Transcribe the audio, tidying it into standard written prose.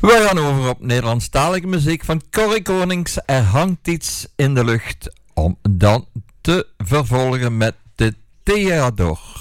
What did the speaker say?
We gaan over op Nederlandstalige muziek van Corrie Konings. Er hangt iets in de lucht om dan te vervolgen met de Theodor.